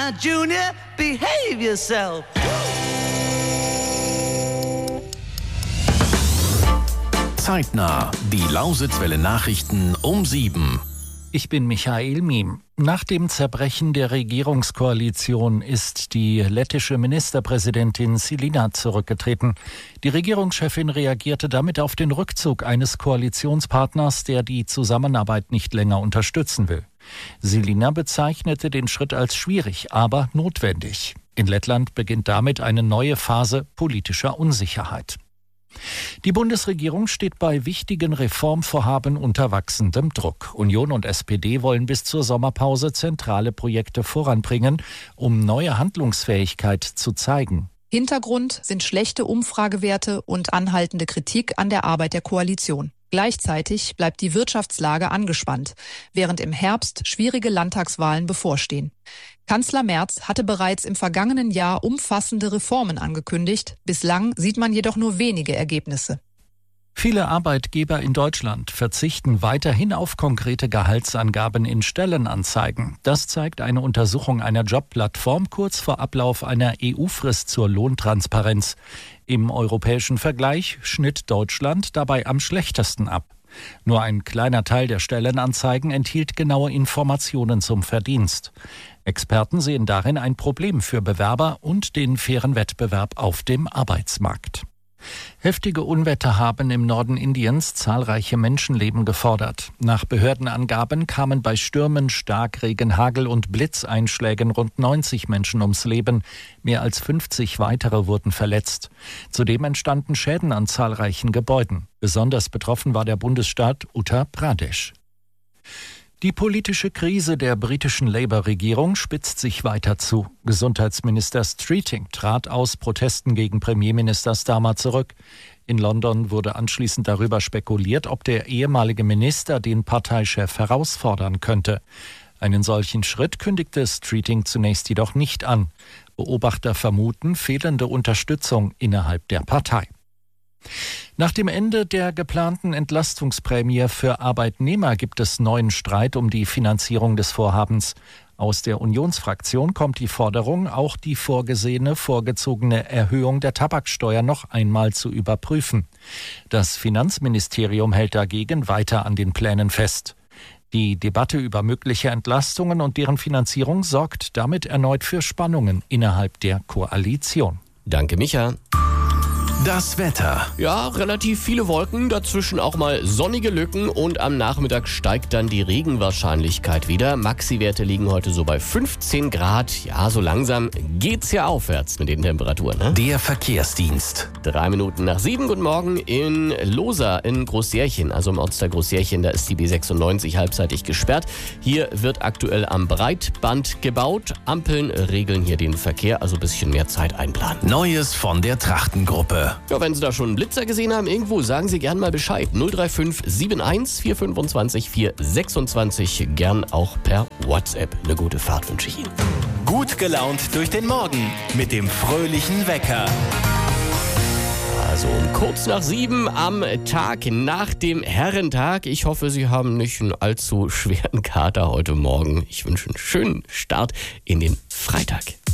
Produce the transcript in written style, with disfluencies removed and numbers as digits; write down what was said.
Now, Junior, behave yourself. Zeitnah, die Lausitzwelle Nachrichten um 7. Ich bin Michael Miem. Nach dem Zerbrechen der Regierungskoalition ist die lettische Ministerpräsidentin Silina zurückgetreten. Die Regierungschefin reagierte damit auf den Rückzug eines Koalitionspartners, der die Zusammenarbeit nicht länger unterstützen will. Silina bezeichnete den Schritt als schwierig, aber notwendig. In Lettland beginnt damit eine neue Phase politischer Unsicherheit. Die Bundesregierung steht bei wichtigen Reformvorhaben unter wachsendem Druck. Union und SPD wollen bis zur Sommerpause zentrale Projekte voranbringen, um neue Handlungsfähigkeit zu zeigen. Hintergrund sind schlechte Umfragewerte und anhaltende Kritik an der Arbeit der Koalition. Gleichzeitig bleibt die Wirtschaftslage angespannt, während im Herbst schwierige Landtagswahlen bevorstehen. Kanzler Merz hatte bereits im vergangenen Jahr umfassende Reformen angekündigt. Bislang sieht man jedoch nur wenige Ergebnisse. Viele Arbeitgeber in Deutschland verzichten weiterhin auf konkrete Gehaltsangaben in Stellenanzeigen. Das zeigt eine Untersuchung einer Jobplattform kurz vor Ablauf einer EU-Frist zur Lohntransparenz. Im europäischen Vergleich schnitt Deutschland dabei am schlechtesten ab. Nur ein kleiner Teil der Stellenanzeigen enthielt genaue Informationen zum Verdienst. Experten sehen darin ein Problem für Bewerber und den fairen Wettbewerb auf dem Arbeitsmarkt. Heftige Unwetter haben im Norden Indiens zahlreiche Menschenleben gefordert. Nach Behördenangaben kamen bei Stürmen, Starkregen, Hagel und Blitzeinschlägen rund 90 Menschen ums Leben. Mehr als 50 weitere wurden verletzt. Zudem entstanden Schäden an zahlreichen Gebäuden. Besonders betroffen war der Bundesstaat Uttar Pradesh. Die politische Krise der britischen Labour-Regierung spitzt sich weiter zu. Gesundheitsminister Streeting trat aus Protesten gegen Premierminister Starmer zurück. In London wurde anschließend darüber spekuliert, ob der ehemalige Minister den Parteichef herausfordern könnte. Einen solchen Schritt kündigte Streeting zunächst jedoch nicht an. Beobachter vermuten fehlende Unterstützung innerhalb der Partei. Nach dem Ende der geplanten Entlastungsprämie für Arbeitnehmer gibt es neuen Streit um die Finanzierung des Vorhabens. Aus der Unionsfraktion kommt die Forderung, auch die vorgezogene Erhöhung der Tabaksteuer noch einmal zu überprüfen. Das Finanzministerium hält dagegen weiter an den Plänen fest. Die Debatte über mögliche Entlastungen und deren Finanzierung sorgt damit erneut für Spannungen innerhalb der Koalition. Danke, Micha. Das Wetter. Ja, relativ viele Wolken, dazwischen auch mal sonnige Lücken und am Nachmittag steigt dann die Regenwahrscheinlichkeit wieder. Maxi-Werte liegen heute so bei 15 Grad. Ja, so langsam geht's ja aufwärts mit den Temperaturen. Ne? Der Verkehrsdienst. 3 Minuten nach 7. Guten Morgen in Losa in Großjärchen, also im Ortsteil Großjärchen. Da ist die B96 halbseitig gesperrt. Hier wird aktuell am Breitband gebaut. Ampeln regeln hier den Verkehr, also ein bisschen mehr Zeit einplanen. Neues von der Trachtengruppe. Ja, wenn Sie da schon einen Blitzer gesehen haben irgendwo, sagen Sie gern mal Bescheid. 035 71 425 426, gern auch per WhatsApp. Eine gute Fahrt wünsche ich Ihnen. Gut gelaunt durch den Morgen mit dem fröhlichen Wecker. Also um kurz nach 7 am Tag nach dem Herrentag. Ich hoffe, Sie haben nicht einen allzu schweren Kater heute Morgen. Ich wünsche einen schönen Start in den Freitag.